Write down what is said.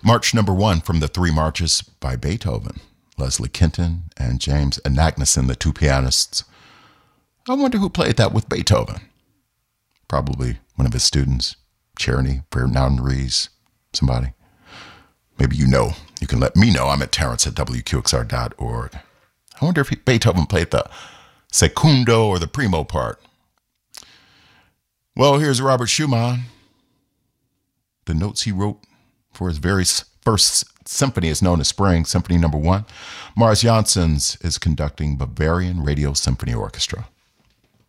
March number 1 from the Three Marches by Beethoven. Leslie Kenton and James Anagnuson, the two pianists. I wonder who played that with Beethoven. Probably one of his students, Czerny, Fernand Rees, somebody. Maybe you know. You can let me know. I'm at Terrence@WQXR.org. I wonder if Beethoven played the secundo or the primo part. Well, here's Robert Schumann. The notes he wrote for his very first symphony is known as Spring, Symphony Number 1. Mars Janssens is conducting Bavarian Radio Symphony Orchestra.